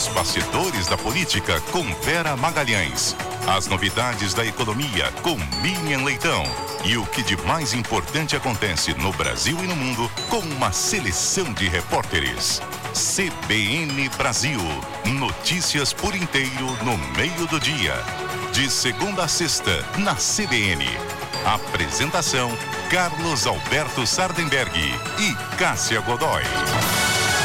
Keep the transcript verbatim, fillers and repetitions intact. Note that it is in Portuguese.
Os bastidores da política com Vera Magalhães. As novidades da economia com Miriam Leitão. E o que de mais importante acontece no Brasil e no mundo com uma seleção de repórteres. C B N Brasil. Notícias por inteiro no meio do dia. De segunda a sexta, na C B N. Apresentação: Carlos Alberto Sardenberg e Cássia Godoy.